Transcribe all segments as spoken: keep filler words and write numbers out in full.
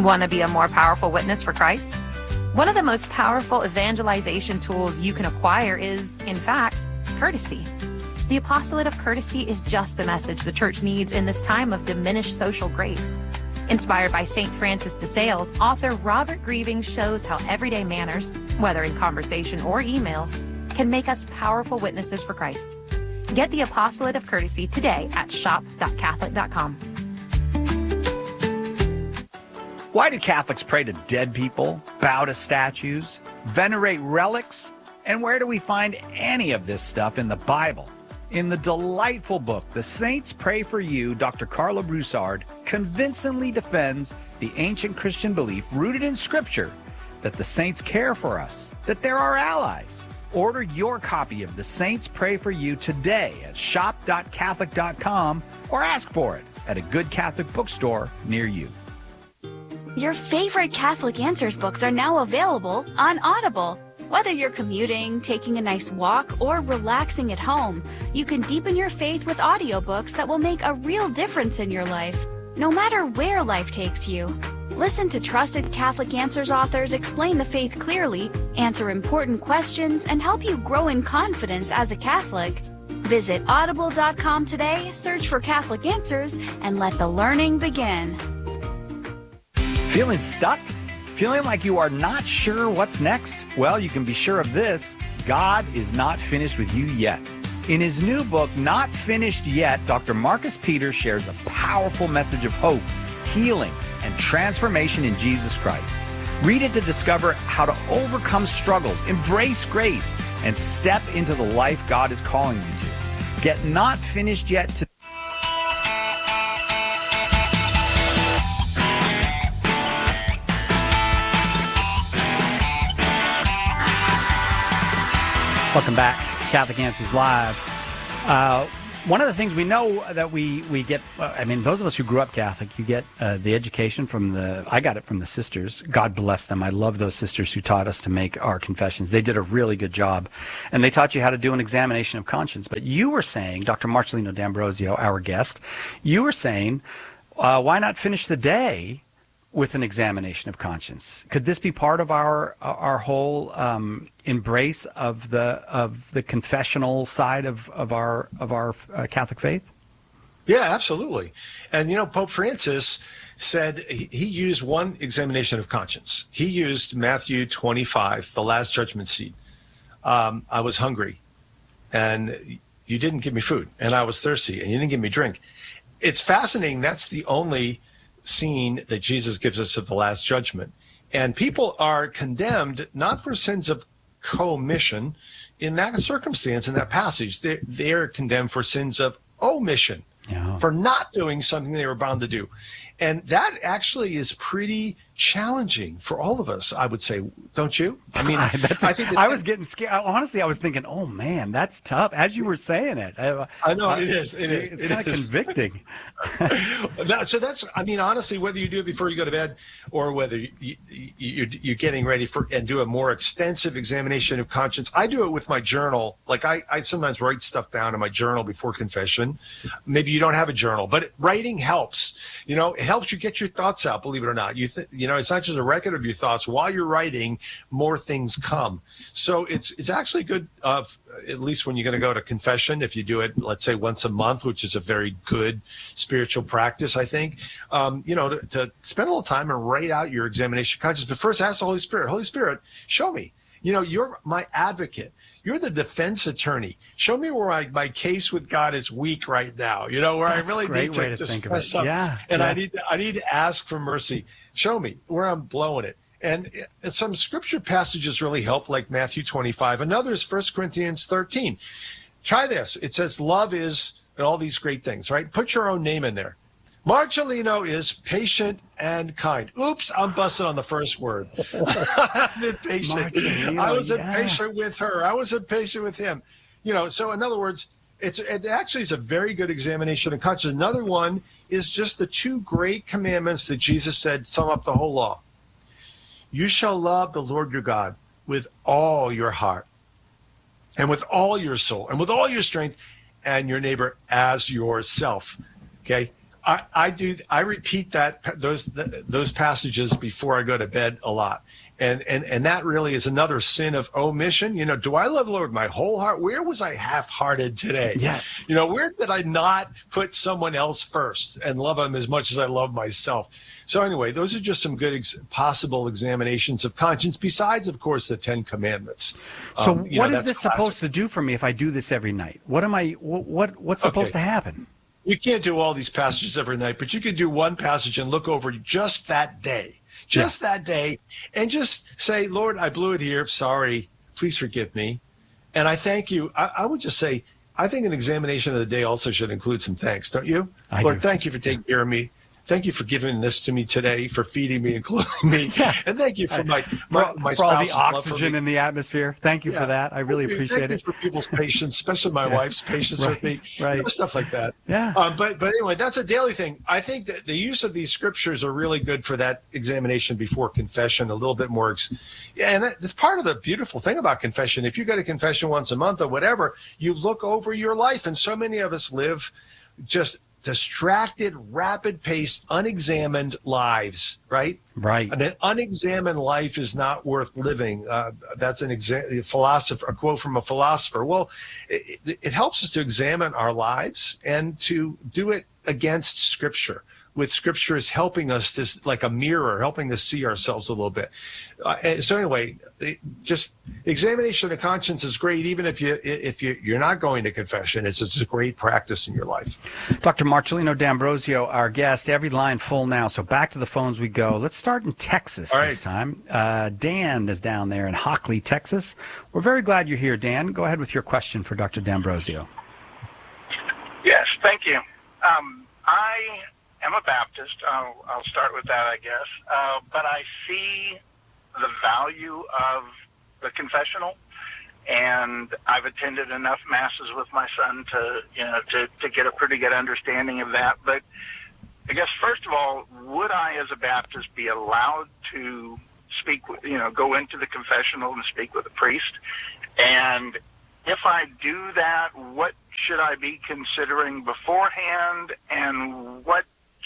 Want to be a more powerful witness for Christ? One of the most powerful evangelization tools you can acquire is, in fact, courtesy. The apostolate of courtesy is just the message the church needs in this time of diminished social grace. Inspired by Saint Francis de Sales, author Robert Grieving shows how everyday manners, whether in conversation or emails, can make us powerful witnesses for Christ. Get the apostolate of courtesy today at shop dot catholic dot com. Why do Catholics pray to dead people, bow to statues, venerate relics? And where do we find any of this stuff in the Bible? In the delightful book, The Saints Pray for You, Doctor Carla Broussard convincingly defends the ancient Christian belief rooted in Scripture that the saints care for us, that they're our allies. Order your copy of The Saints Pray for You today at shop dot catholic dot com or ask for it at a good Catholic bookstore near you. Your favorite Catholic Answers books are now available on Audible. Whether you're commuting, taking a nice walk, or relaxing at home, you can deepen your faith with audiobooks that will make a real difference in your life, no matter where life takes you. Listen to trusted Catholic Answers authors explain the faith clearly, answer important questions, and help you grow in confidence as a Catholic. Visit audible dot com today, search for Catholic Answers, and let the learning begin. Feeling stuck? Feeling like you are not sure what's next? Well, you can be sure of this. God is not finished with you yet. In his new book, Not Finished Yet, Doctor Marcus Peters shares a powerful message of hope, healing, and transformation in Jesus Christ. Read it to discover how to overcome struggles, embrace grace, and step into the life God is calling you to. Get Not Finished Yet today. Welcome back, Catholic Answers Live. Uh, one of the things we know that we, we get, I mean, those of us who grew up Catholic, you get uh, the education from the, I got it from the sisters. God bless them. I love those sisters who taught us to make our confessions. They did a really good job. And they taught you how to do an examination of conscience. But you were saying, Doctor Marcelino D'Ambrosio, our guest, you were saying, uh, why not finish the day with an examination of conscience? Could this be part of our our whole um, embrace of the of the confessional side of, of our of our uh, Catholic faith? Yeah, absolutely. And you know, Pope Francis said he, he used one examination of conscience. He used Matthew twenty-five, the Last Judgment Seat. Um, I was hungry, and you didn't give me food, and I was thirsty, and you didn't give me drink. It's fascinating. That's the only scene that Jesus gives us of the Last Judgment. And people are condemned not for sins of commission in that circumstance, in that passage. They're, they're condemned for sins of omission, yeah. for not doing something they were bound to do. And that actually is pretty challenging for all of us, I would say, don't you? I mean, that's, I think that, I was getting scared. Honestly, I was thinking, oh man, that's tough. As you were saying it, I, I know uh, it is. It is. It's it kind is. of convicting. that, so that's, I mean, honestly, whether you do it before you go to bed or whether you, you, you're, you're getting ready for and do a more extensive examination of conscience, I do it with my journal. Like I, I sometimes write stuff down in my journal before confession. Maybe you don't have a journal, but writing helps. You know, it helps you get your thoughts out. Believe it or not, you th- you know, it's not just a record of your thoughts. While you're writing, more things come. So it's it's actually good, uh, at least when you're going to go to confession, if you do it, let's say once a month, which is a very good spiritual practice, I think, um, you know, to, to spend a little time and write out your examination of conscience. But first ask the Holy Spirit, Holy Spirit, show me. You know, you're my advocate. You're the defense attorney. Show me where I, my case with God is weak right now. You know, where That's I really a great need to, way to just think of press it. up. Yeah, and yeah. I need to, I need to ask for mercy. Show me where I'm blowing it. And some scripture passages really help, like Matthew twenty-five. Another is First Corinthians thirteen. Try this. It says love is, and all these great things, right? Put your own name in there. Marcelino is patient and kind. Oops, I'm busting on the first word. Patient. I was yeah. impatient with her. I was impatient with him. You know, so in other words, it's it actually is a very good examination of conscience. Another one is just the two great commandments that Jesus said sum up the whole law. You shall love the Lord your God with all your heart and with all your soul and with all your strength, and your neighbor as yourself. Okay? I, I do. I repeat that those those passages before I go to bed a lot, and and and that really is another sin of omission. You know, do I love the Lord with my whole heart? Where was I half-hearted today? Yes. You know, where did I not put someone else first and love them as much as I love myself? So anyway, those are just some good ex- possible examinations of conscience. Besides, of course, the Ten Commandments. So, um, you what know, is this classic. supposed to do for me if I do this every night? What am I? What, what what's supposed Okay. to happen? You can't do all these passages every night, but you could do one passage and look over just that day, just yeah. that day, and just say, Lord, I blew it here. Sorry. Please forgive me. And I thank you. I, I would just say, I think an examination of the day also should include some thanks, don't you? I Lord, do. thank you for taking care of me. Thank you for giving this to me today, for feeding me and clothing me. Yeah. And thank you for my, my, for, my for all the spouse's love for oxygen me. in the atmosphere. Thank you Yeah. for that. I really Thank you- appreciate thank it. you for people's patience, especially my Yeah. wife's patience Right, with me. right. You know, stuff like that. Yeah. Um, but but anyway, that's a daily thing. I think that the use of these scriptures are really good for that examination before confession. A little bit more, ex- yeah, and that's part of the beautiful thing about confession. If you go to confession once a month or whatever, you look over your life, and so many of us live just distracted, rapid-paced, unexamined lives, right? Right. An unexamined life is not worth living. Uh, that's an exa- philosopher, a quote from a philosopher. Well, it, it helps us to examine our lives and to do it against Scripture, with Scripture is helping us, this like a mirror, helping us see ourselves a little bit. Uh, and so anyway, it, just examination of conscience is great, even if you if you you're not going to confession. It's just a great practice in your life. Doctor Marcelino D'Ambrosio, our guest. Every line full now, so back to the phones we go. Let's start in Texas All right. this time. Uh, Dan is down there in Hockley, Texas. We're very glad you're here, Dan. Go ahead with your question for Doctor D'Ambrosio. Yes, thank you. Um, I am a Baptist. I'll, I'll start with that, I guess. Uh, but I see the value of the confessional, and I've attended enough masses with my son to, you know, to, to get a pretty good understanding of that. But I guess, first of all, would I, as a Baptist, be allowed to speak with, you know, go into the confessional and speak with a priest? And if I do that, what should I be considering beforehand, and what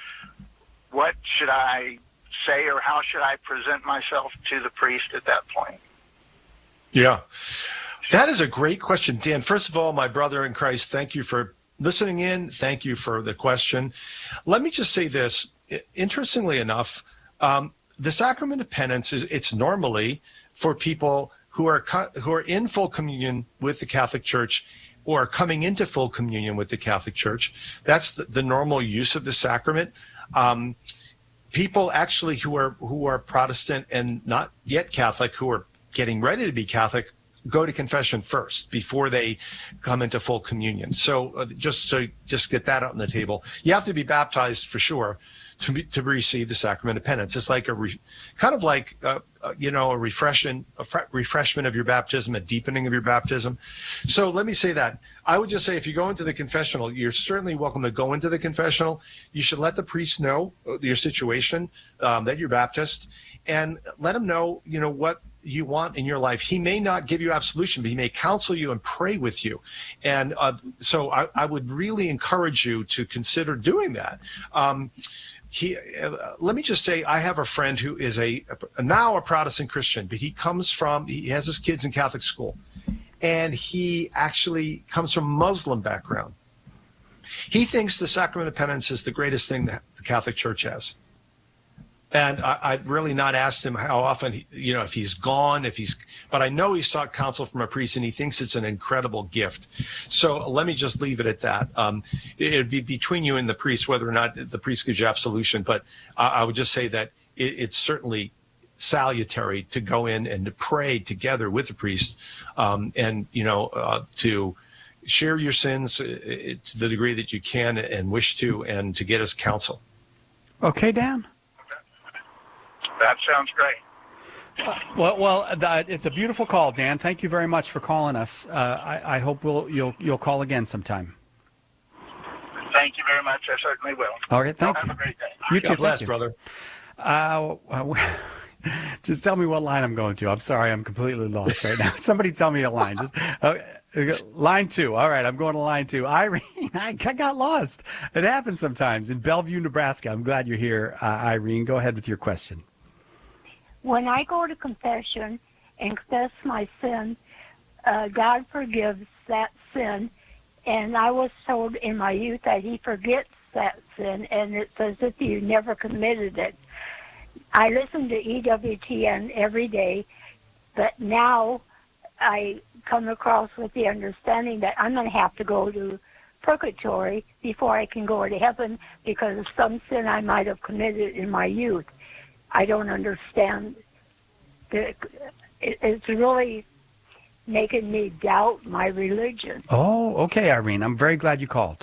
what should I say, or how should I present myself to the priest at that point? Yeah, that is a great question, Dan. First of all, my brother in Christ, thank you for listening in. Thank you for the question. Let me just say this. Interestingly enough, um, the sacrament of penance is it's normally for people who are who are in full communion with the Catholic Church or are coming into full communion with the Catholic Church. That's the, the normal use of the sacrament. Um, people actually who are who are Protestant and not yet Catholic, who are getting ready to be Catholic, go to confession first before they come into full communion. So uh, just so just get that out on the table. You have to be baptized for sure to be, to receive the sacrament of penance. It's like a re, kind of like uh, uh, you know a refreshing a fre- refreshment of your baptism, a deepening of your baptism. So let me say that. I would just say if you go into the confessional, you're certainly welcome to go into the confessional. You should let the priest know your situation, um, that you're Baptist, and let him know, you know, what you want in your life. He may not give you absolution, but he may counsel you and pray with you. And uh, so I, I would really encourage you to consider doing that. Um, he, uh, let me just say, I have a friend who is a, a now a Protestant Christian, but he comes from, he has his kids in Catholic school, and he actually comes from a Muslim background. He thinks the sacrament of penance is the greatest thing that the Catholic Church has. And I, I've really not asked him how often, he, you know, if he's gone, if he's, but I know he sought counsel from a priest, and he thinks it's an incredible gift. So let me just leave it at that. Um, it would be between you and the priest whether or not the priest gives you absolution. But I, I would just say that it, it's certainly salutary to go in and to pray together with the priest, um, and, you know, uh, to share your sins uh, to the degree that you can and wish to, and to get his counsel. Okay, Dan? That sounds great. Uh, well, well, uh, it's a beautiful call, Dan. Thank you very much for calling us. Uh, I, I hope we'll you'll you'll call again sometime. Thank you very much. I certainly will. All right, thank Have you. a great day. You too, God bless, thank you. brother. Uh, uh, just tell me what line I'm going to. I'm sorry, I'm completely lost right now. Somebody tell me a line. Just uh, line two. All right, I'm going to line two. Irene Irene, I, I got lost. It happens sometimes in Bellevue, Nebraska. I'm glad you're here, uh, Irene. Go ahead with your question. When I go to confession and confess my sin, uh, God forgives that sin. And I was told in my youth that he forgets that sin, and it's as if you never committed it. I listen to E W T N every day, but now I come across with the understanding that I'm going to have to go to purgatory before I can go to heaven because of some sin I might have committed in my youth. I don't understand. The, it, it's really making me doubt my religion. Oh, okay, Irene. I'm very glad you called.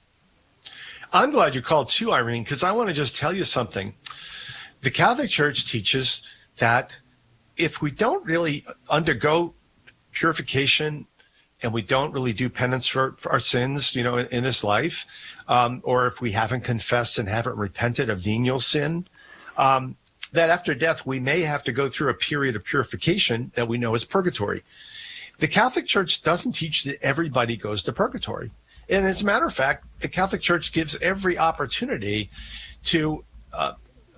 I'm glad you called too, Irene, because I want to just tell you something. The Catholic Church teaches that if we don't really undergo purification and we don't really do penance for, for our sins, you know, in, in this life, um, or if we haven't confessed and haven't repented of venial sin, um, that after death we may have to go through a period of purification that we know as purgatory. The Catholic Church doesn't teach that everybody goes to purgatory. And as a matter of fact, the Catholic Church gives every opportunity to uh,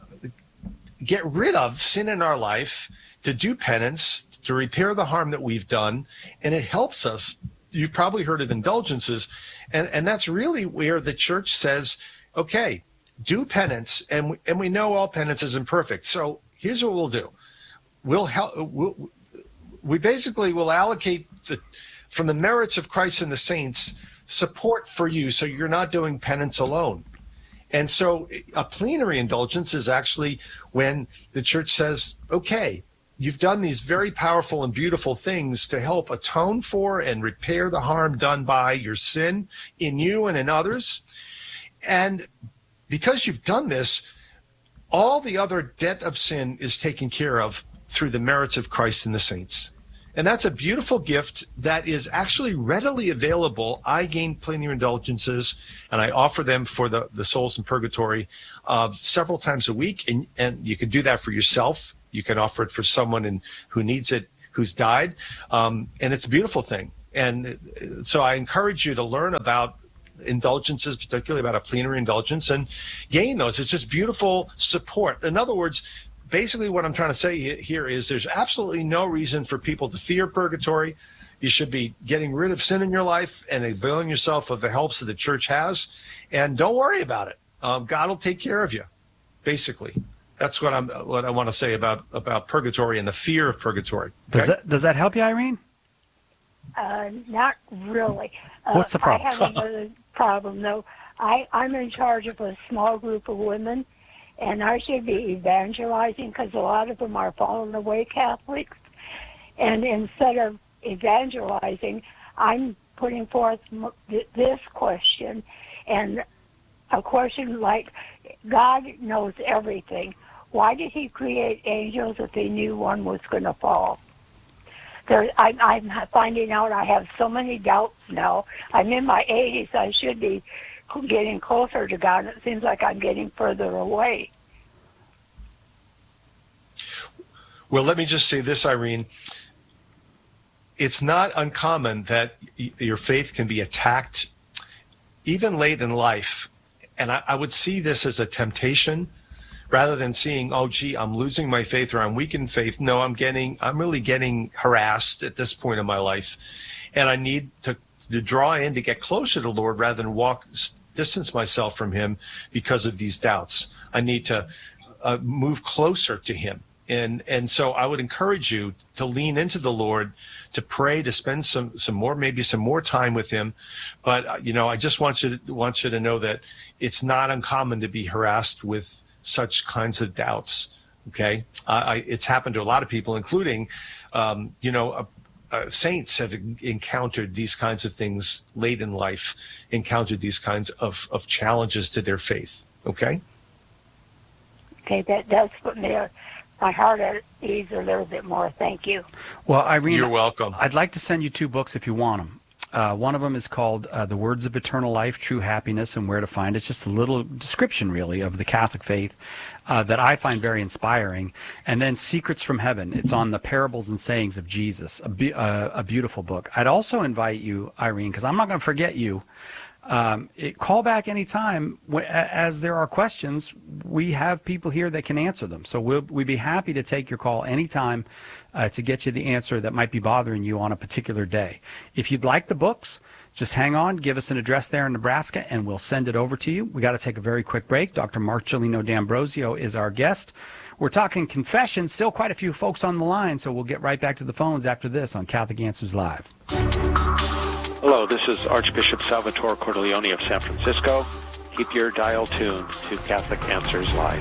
get rid of sin in our life, to do penance, to repair the harm that we've done, and it helps us. You've probably heard of indulgences, and, and that's really where the Church says, okay, do penance, and we, and we know all penance is imperfect. So here's what we'll do. We'll help. We'll, we basically will allocate the, from the merits of Christ and the saints, support for you so you're not doing penance alone. And so a plenary indulgence is actually when the Church says, okay, you've done these very powerful and beautiful things to help atone for and repair the harm done by your sin in you and in others. And because you've done this, all the other debt of sin is taken care of through the merits of Christ and the saints. And that's a beautiful gift that is actually readily available. I gain plenary indulgences, and I offer them for the, the souls in purgatory uh, several times a week. And, and you can do that for yourself. You can offer it for someone in, who needs it, who's died. Um, and it's a beautiful thing. And so I encourage you to learn about indulgences, particularly about a plenary indulgence, and gain those. It's just beautiful support. In other words, basically what I'm trying to say here is there's absolutely no reason for people to fear purgatory. You should be getting rid of sin in your life and availing yourself of the helps that the Church has. And don't worry about it. Um, God will take care of you, basically. That's what I'm. What I want to say about, about purgatory and the fear of purgatory. Okay? Does that does that help you, Irene? Uh, not really. Uh, What's the problem? I have another problem, though. I, I'm in charge of a small group of women, and I should be evangelizing because a lot of them are fallen away Catholics. And instead of evangelizing, I'm putting forth this question, and a question like, God knows everything. Why did he create angels if he knew one was going to fall? There, I, I'm finding out I have so many doubts now. I'm in my eighties. I should be getting closer to God, and it seems like I'm getting further away. Well, let me just say this, Irene. It's not uncommon that y- your faith can be attacked even late in life. And I, I would see this as a temptation rather than seeing, oh, gee, I'm losing my faith or I'm weak in faith. No, I'm getting, I'm really getting harassed at this point in my life. And I need to, to draw in to get closer to the Lord rather than walk, distance myself from him because of these doubts. I need to uh, move closer to him. And and so I would encourage you to lean into the Lord, to pray, to spend some some more, maybe some more time with him. But, uh, you know, I just want you to, want you to know that it's not uncommon to be harassed with such kinds of doubts. Okay. Uh, I, it's happened to a lot of people, including, um, you know, uh, uh, saints have encountered these kinds of things late in life, encountered these kinds of, of challenges to their faith. Okay. Okay. That does put me a my heart at ease a little bit more. Thank you. Well, Irene, you're welcome. I'd like to send you two books if you want them. Uh, one of them is called uh, The Words of Eternal Life, True Happiness and Where to Find It. It's just a little description, really, of the Catholic faith uh, that I find very inspiring. And then Secrets from Heaven. It's on the parables and sayings of Jesus, a, be- uh, a beautiful book. I'd also invite you, Irene, because I'm not going to forget you. Um, it, call back anytime. As there are questions, we have people here that can answer them. So we'll, we'd be happy to take your call anytime uh, to get you the answer that might be bothering you on a particular day. If you'd like the books, just hang on, give us an address there in Nebraska, and we'll send it over to you. We got to take a very quick break. Doctor Marcelino D'Ambrosio is our guest. We're talking confessions, still quite a few folks on the line, so we'll get right back to the phones after this on Catholic Answers Live. Hello, this is Archbishop Salvatore Cordileone of San Francisco. Keep your dial tuned to Catholic Answers Live.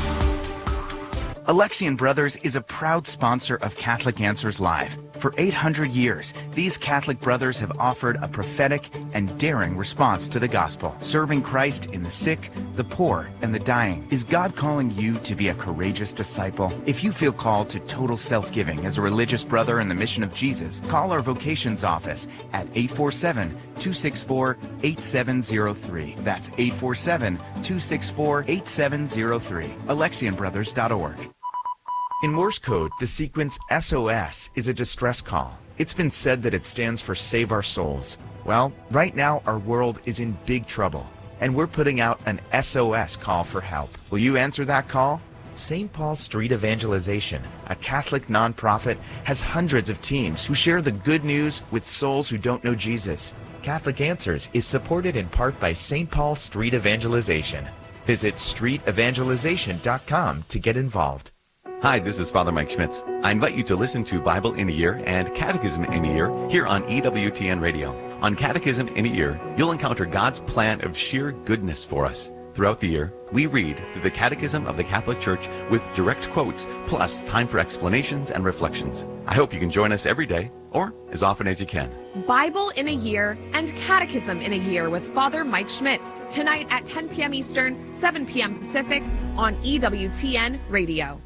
Alexian Brothers is a proud sponsor of Catholic Answers Live. For eight hundred years, these Catholic brothers have offered a prophetic and daring response to the gospel, serving Christ in the sick, the poor, and the dying. Is God calling you to be a courageous disciple? If you feel called to total self-giving as a religious brother in the mission of Jesus, call our vocations office at eight four seven, two six four, eight seven zero three. That's eight four seven, two six four, eight seven zero three. Alexian Brothers dot org. In Morse code, the sequence S O S is a distress call. It's been said that it stands for Save Our Souls. Well, right now our world is in big trouble, and we're putting out an S O S call for help. Will you answer that call? Saint Paul Street Evangelization, a Catholic nonprofit, has hundreds of teams who share the good news with souls who don't know Jesus. Catholic Answers is supported in part by Saint Paul Street Evangelization. Visit street evangelization dot com to get involved. Hi, this is Father Mike Schmitz. I invite you to listen to Bible in a Year and Catechism in a Year here on E W T N Radio. On Catechism in a Year, you'll encounter God's plan of sheer goodness for us. Throughout the year, we read through the Catechism of the Catholic Church with direct quotes, plus time for explanations and reflections. I hope you can join us every day, or as often as you can. Bible in a Year and Catechism in a Year with Father Mike Schmitz, tonight at ten p.m. Eastern, seven p.m. Pacific on E W T N Radio.